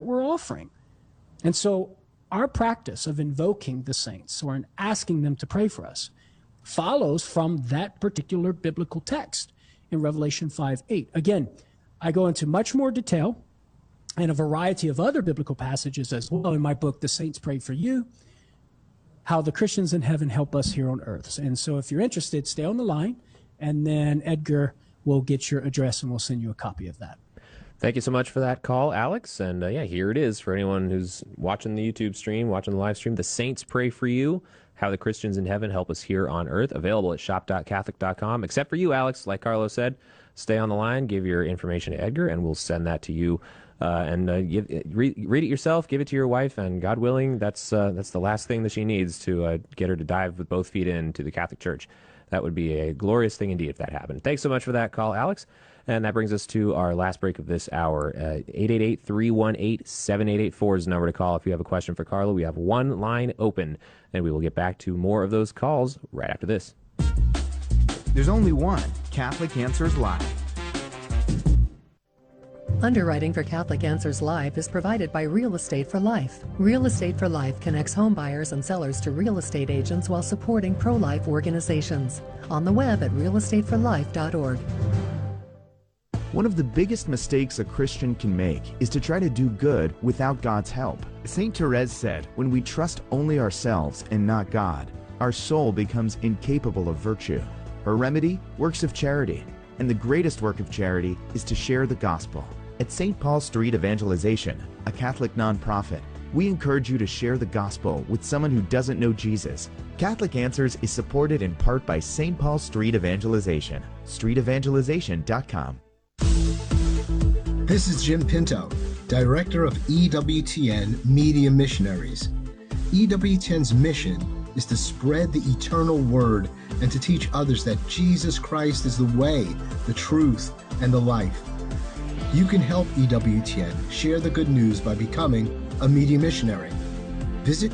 we're offering. And so our practice of invoking the saints or in asking them to pray for us follows from that particular biblical text in Revelation 5:8. Again, I go into much more detail and a variety of other biblical passages as well in my book, The Saints Pray for You, How the Christians in Heaven Help Us Here on Earth. And so if you're interested, stay on the line, and then Edgar will get your address and we'll send you a copy of that. Thank you so much for that call, Alex. And yeah, here it is for anyone who's watching the YouTube stream, watching the live stream. The Saints Pray for You, How the Christians in Heaven Help Us Here on Earth, available at shop.catholic.com. Except for you, Alex, like Carlo said, stay on the line, give your information to Edgar, and we'll send that to you. Read it yourself, give it to your wife, and God willing, that's the last thing that she needs to get her to dive with both feet into the Catholic Church. That would be a glorious thing indeed if that happened. Thanks so much for that call, Alex. And that brings us to our last break of this hour. 888-318-7884 is the number to call if you have a question for Carlo. We have one line open, and we will get back to more of those calls right after this. There's only one Catholic Answers Live. Underwriting for Catholic Answers Live is provided by Real Estate for Life. Real Estate for Life connects home buyers and sellers to real estate agents while supporting pro-life organizations. On the web at realestateforlife.org. One of the biggest mistakes a Christian can make is to try to do good without God's help. St. Therese said, when we trust only ourselves and not God, our soul becomes incapable of virtue. Her remedy? Works of charity. And the greatest work of charity is to share the gospel. At St. Paul Street Evangelization, a Catholic nonprofit, we encourage you to share the gospel with someone who doesn't know Jesus. Catholic Answers is supported in part by St. Paul Street Evangelization, streetevangelization.com. This is Jim Pinto, Director of EWTN Media Missionaries. EWTN's mission is to spread the eternal word and to teach others that Jesus Christ is the way, the truth, and the life. You can help EWTN share the good news by becoming a media missionary. Visit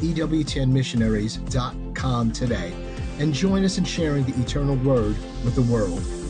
EWTNmissionaries.com today and join us in sharing the eternal word with the world.